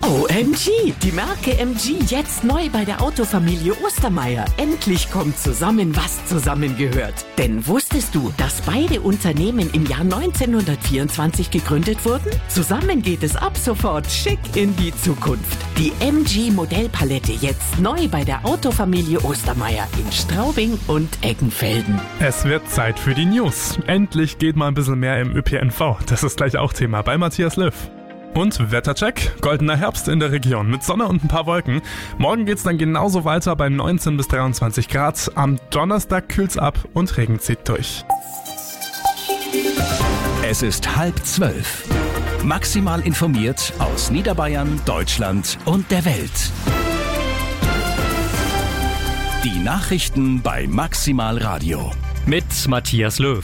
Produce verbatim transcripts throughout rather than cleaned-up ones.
O M G! Die Marke M G jetzt neu bei der Autofamilie Ostermeier. Endlich kommt zusammen, was zusammengehört. Denn wusstest du, dass beide Unternehmen im Jahr neunzehnhundertvierundzwanzig gegründet wurden? Zusammen geht es ab sofort schick in die Zukunft. Die M G Modellpalette jetzt neu bei der Autofamilie Ostermeier in Straubing und Eggenfelden. Es wird Zeit für die News. Endlich geht mal ein bisschen mehr im Ö P N V. Das ist gleich auch Thema bei Matthias Löw. Und Wettercheck, goldener Herbst in der Region mit Sonne und ein paar Wolken. Morgen geht's dann genauso weiter bei neunzehn bis dreiundzwanzig Grad. Am Donnerstag kühlt's ab und Regen zieht durch. Es ist halb zwölf. Maximal informiert aus Niederbayern, Deutschland und der Welt. Die Nachrichten bei Maximal Radio. Mit Matthias Löw.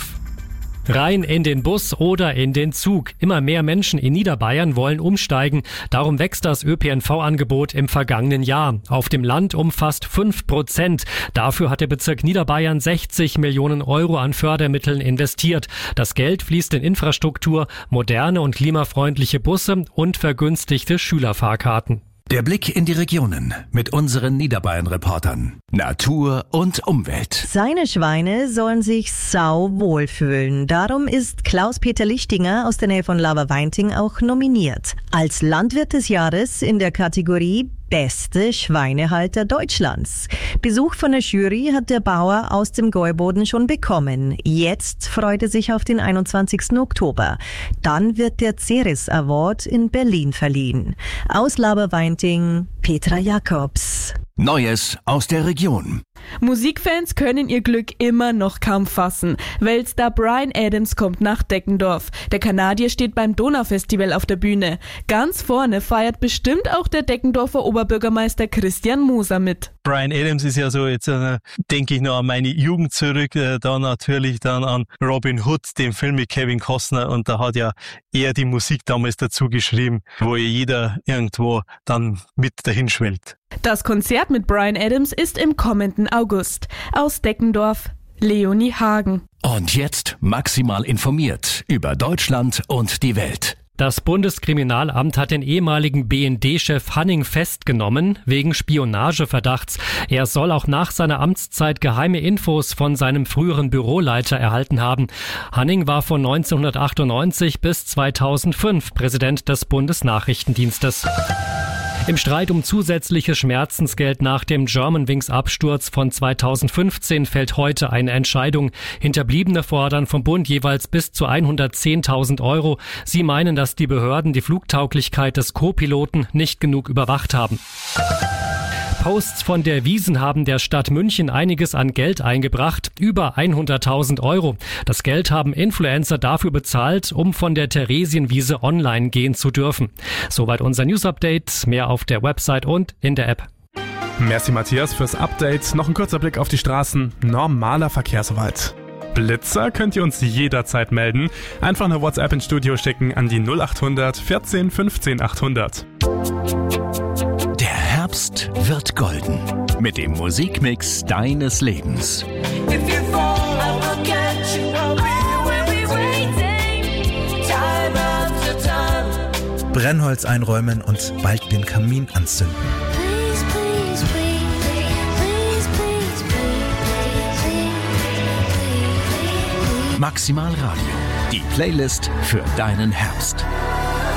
Rein in den Bus oder in den Zug. Immer mehr Menschen in Niederbayern wollen umsteigen. Darum wächst das Ö P N V-Angebot im vergangenen Jahr. Auf dem Land um fast fünf Prozent. Dafür hat der Bezirk Niederbayern sechzig Millionen Euro an Fördermitteln investiert. Das Geld fließt in Infrastruktur, moderne und klimafreundliche Busse und vergünstigte Schülerfahrkarten. Der Blick in die Regionen mit unseren Niederbayern-Reportern. Natur und Umwelt. Seine Schweine sollen sich sau wohlfühlen. Darum ist Klaus-Peter Lichtinger aus der Nähe von Laberweinting auch nominiert. Als Landwirt des Jahres in der Kategorie Beste Schweinehalter Deutschlands. Besuch von der Jury hat der Bauer aus dem Gäuboden schon bekommen. Jetzt freut er sich auf den einundzwanzigsten Oktober. Dann wird der Ceres Award in Berlin verliehen. Aus Laberweinting, Petra Jakobs. Neues aus der Region. Musikfans können ihr Glück immer noch kaum fassen. Weltstar Bryan Adams kommt nach Deckendorf. Der Kanadier steht beim Donaufestival auf der Bühne. Ganz vorne feiert bestimmt auch der Deckendorfer Oberbürgermeister Christian Moser mit. Bryan Adams ist ja so, jetzt äh, denke ich noch an meine Jugend zurück, äh, da natürlich dann an Robin Hood, den Film mit Kevin Costner, und da hat ja er die Musik damals dazu geschrieben, wo jeder irgendwo dann mit dahin schwellt. Das Konzert mit Bryan Adams ist im kommenden August. Aus Deckendorf, Leonie Hagen. Und jetzt maximal informiert über Deutschland und die Welt. Das Bundeskriminalamt hat den ehemaligen B N D-Chef Hanning festgenommen wegen Spionageverdachts. Er soll auch nach seiner Amtszeit geheime Infos von seinem früheren Büroleiter erhalten haben. Hanning war von neunzehnhundertachtundneunzig bis zweitausendfünf Präsident des Bundesnachrichtendienstes. Im Streit um zusätzliches Schmerzensgeld nach dem Germanwings-Absturz von zweitausendfünfzehn fällt heute eine Entscheidung. Hinterbliebene fordern vom Bund jeweils bis zu hundertzehntausend Euro. Sie meinen, dass die Behörden die Flugtauglichkeit des Co-Piloten nicht genug überwacht haben. Posts von der Wiesn haben der Stadt München einiges an Geld eingebracht, über hunderttausend Euro. Das Geld haben Influencer dafür bezahlt, um von der Theresienwiese online gehen zu dürfen. Soweit unser News-Update, mehr auf der Website und in der App. Merci Matthias fürs Update. Noch ein kurzer Blick auf die Straßen. Normaler Verkehr soweit. Blitzer könnt ihr uns jederzeit melden. Einfach eine WhatsApp ins Studio schicken an die null achthundert vierzehn fünfzehn achthundert. Herbst wird golden mit dem Musikmix deines Lebens. Brennholz einräumen und bald den Kamin anzünden. Maximal Radio, die Playlist für deinen Herbst.